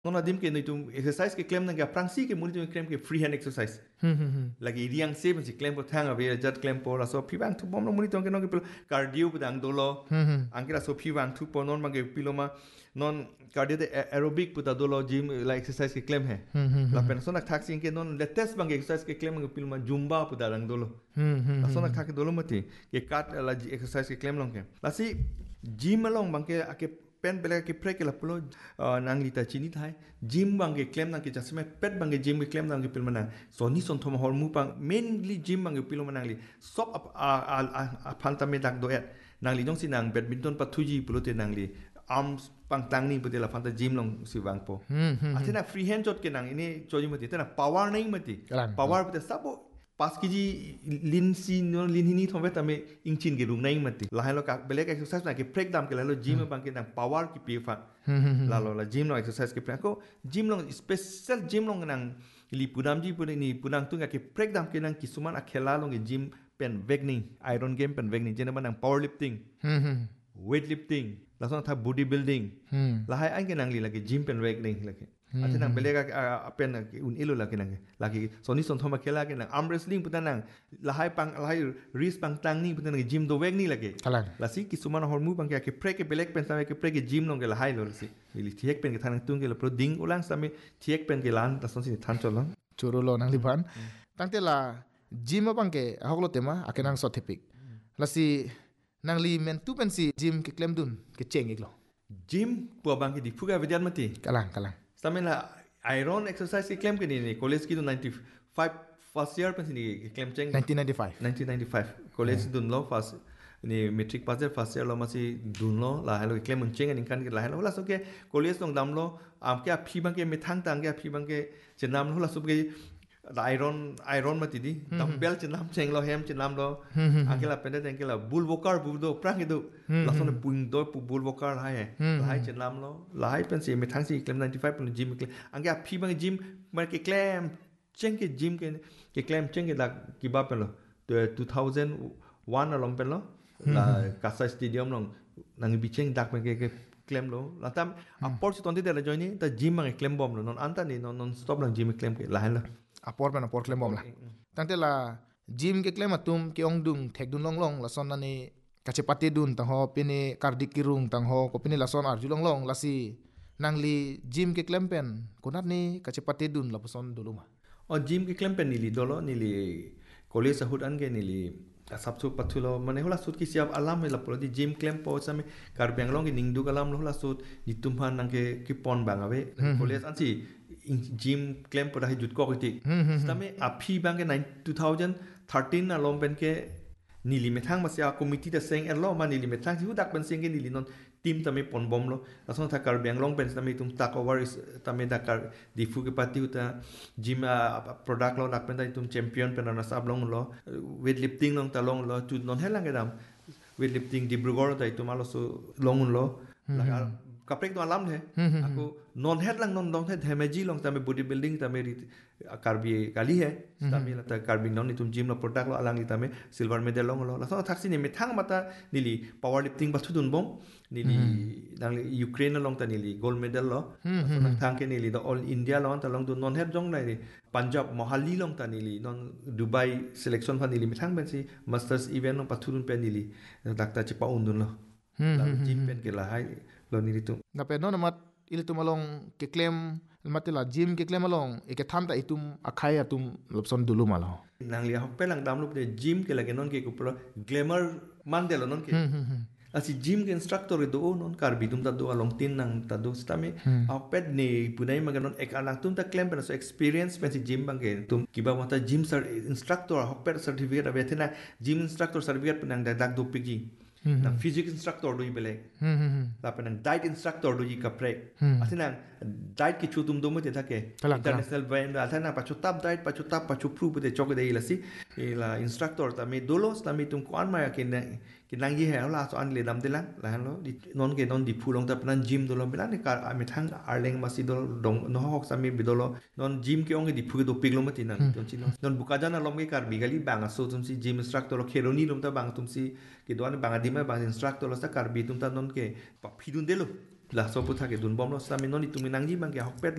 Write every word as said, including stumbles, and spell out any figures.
non adim ke no tum exercise ke claim nang prangsi ke muni tum claim ke free hand exercise Hmm hmm hmm. lagi riang se si claim po thang ave jat claim po la so phibang thu bom no muni tum ke no ke cardio budang dolo Hmm hmm. angkira so phibang thu po non bang piloma non cardio de aerobic puta dolo gym la exercise ke claim hai Hmm hmm la hmm. persona thak sing ke non latest bang exercise ke claim nang piloma zumba puta dang dolo Hmm hmm la hmm. so nak thak dolo mati ke kat la exercise ke claim long ke la si gym along bang ke ake pen bela ke pre ke la pulo uh, nang lita chini thai gym bang ke claim nang ke jasme pet bang ke gym ke claim nang ke pil mana so ni son thom hol mu pang mainly gym bang ke pil mana li sop a a a phanta me dak do et nang li jong si nang badminton pathuji pulo te nang li arms pang tang ni putela phanta gym long si bang po Hmm hmm. athena free hand jot ke nang ini choji mati tena power nahi mati Kalang, power pute sabo पाँच केजी लिन सी नो लिन हिनी थोंबे तमे इंचिन के रुंग नहीं मती लाहे लो का बेलेक एक्सरसाइज ना के ब्रेक डाउन के लालो जिम में बंके ना पावर की पी फा लालो ला जिम लो एक्सरसाइज के को जिम लो स्पेशल जिम लो नंग li punam ji pun ni punang tu ke break down ke nang kisuman akhela lo nge gym pen vegning iron game pen vegning jena banang powerlifting Hmm hmm. weightlifting langsung tha body building Hmm. lahai an ke nang li lagi gym pen vegning lagi ate nang belega pen un ilo lagi nang lagi soni son thoma khela ke nang arm wrestling putan nang lahai pang lahai wrist pang tang ni putan nang gym do vegning lagi Kalang. lasi kisuman hormu pang ke break ke beleg pen same ke break ke gym nong ke lahai lo lasi li thiek pen ke thanang tung ke lo pro ding ulang same thiek pen ke lan ta son si than cholong Churu lo nang liban. Tangte la gym apang ke ahok lo tema akenang so tepik. Lasi nang li men tu pen si gym ke claim dun ke cheng ik lo. gym po bang ke di fuga vidyat mati Kalang kalang. same la iron exercise ke claim ke ni ni college ki do ninety-five first year pen si ni claim cheng nineteen ninety-five. nineteen ninety-five college dun lo first ni metric pass first year lo masi dun lo la hello claim mun cheng ani kan ke la hello la so ke college dong dam lo am ke phi bang ke me thang tang ke phi bang ke chenam lo la so ke iron iron mati di dumbbell chenam cheng lo hem chenam lo angela pende angela bull walker bu do prang ke do la so ne puing do pu bull walker hai la hai chenam lo la hai pen si me thang si claim ninety-five pen gym ke angela phi bang gym mar ke claim cheng ke gym ke ke claim cheng ke la ki ba pen lo two thousand one alom pen lo la Kasa stadium long nang bicheng dak pen ke ke claim lo la tam apor si tonti de la joini ta gym mang claim bom lo non anta ni non non stop lang gym claim ke la la Apor pen apor claim bom la. Tangte la gym ke claim atum ke ong dung thek dun long long la son na ni kachepati dun tang ho pini kardik kirung tang ho ko pini la son ar julong long lasi nang li gym ke claim pen kunat ni kachepati dun la puson duluma. और जिम के क्लेम पे नीली दोलो नीली कॉलेज सहुत अनगे नीली सबसे पथुलो मने होला सुत किसी अब अलाम में लपलो दी जिम क्लेम पो समे कार बेंगलों के निंगदु कलाम होला सुत नितुमहान नंगे की पॉन बांगावे कॉलेज अंसी जिम क्लेम पर है जुट को किति समे अफी बांगे two thousand thirteen अलोम पेन के नीली मेथांग मसिया कमिटी द सेंग एलो मा नीली मेथांग हि हुदाक बन सेंगे नीली नन टीम तमे पन बम लो असो था कर बेंगलोंग पेन तमे तुम ताक ओवर तमे दा कर दिफु के पाती उता जिम प्रोडक्ट लो दाक पेन तुम चैंपियन पेन ना सब लोंग लो वेट लिफ्टिंग लोंग ता लोंग लो तु नन हेलांग दाम वेट लिफ्टिंग डिब्रुगढ़ दा तुम आलो सो लोंग लो लगा कपरेक तो अलाम है aku non head lang non dong head hemeji long tame body building tame karbi kali है tame la ta karbi non ni tum gym la product lo alang ni tame silver medal long lo la so thaksi ni methang mata nili power lifting bathu dun bom nili dang ukraine long ta nili gold medal lo so nang thang ke nili the all india long ta long dun non head jong nai punjab mohali long ta nili non dubai selection fa nili methang ben si masters event long pathu dun pe nili dakta chipa undun lo gym pen ke la hai lo nili tum Na pe non mat il tum along ke claim matela gym ke claim along e ke tham ta itum akhai atum lopson dulu malo. nang li hok pe lang dam lu de gym ke lage non ke kupro glamour man de lo non ke asi gym ke instructor do non kar bidum ta do along tin nang ta do stame hok pe ne punai maganon ek alang tum ta claim pe so experience pe si gym bang ke tum kiba mata gym sir instructor hok pe certificate ave thena gym instructor certificate pe nang dak do pigi na physics instructor do ibele la pe nang diet instructor do ji kapre asina diet ki chutum do mo te thake international brand athana pachu top diet pachu top pachu pru de chok de ilasi la instructor ta me dolos ta me tum kwan ma ke ke nang yi ha la so an le dam de lang la lo di non ke non di phulong ta plan gym do lo bela ne kar ame thang arleng masi do dong no hok sa me bidolo non gym ke ong di phu do piglo mati na ton chi non bukajana lom ke kar bigali bang so tum si gym instructor lo kheroni lom ta bang tum si ke do an bang adi ma bang instructor lo sa kar bi tum ta non ke pa phidun de lo la so pu tha ke dun bom lo sa me non di tum nang ji bang ke hok pet